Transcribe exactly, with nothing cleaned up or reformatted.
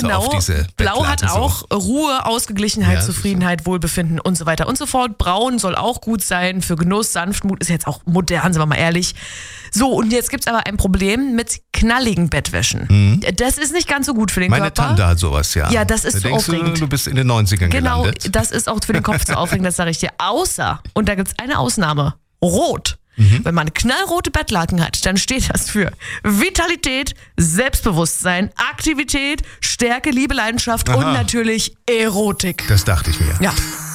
also genau. auf diese Blau hat Bettlaken auch so. Ruhe, Ausgeglichenheit, Ja, Zufriedenheit, Wohlbefinden und so weiter und so fort. Braun soll auch gut sein für Genuss, Sanftmut, ist jetzt auch modern, sind wir mal ehrlich. So, und jetzt gibt's aber ein Problem mit knalligen Bettwäschen. Mhm. Das ist nicht ganz so gut für den Meine Körper. Meine Tante hat sowas, ja. Ja, das ist da zu denkst aufregend. Du, du bist in den neunzigern genau, gelandet. Genau, das ist auch für den Kopf zu aufregend, das sage ich dir. Außer, und da gibt's eine Ausnahme, Rot. Mhm. Wenn man knallrote Bettlaken hat, dann steht das für Vitalität, Selbstbewusstsein, Aktivität, Stärke, Liebe, Leidenschaft Aha. und natürlich Erotik. Das dachte ich mir. Ja.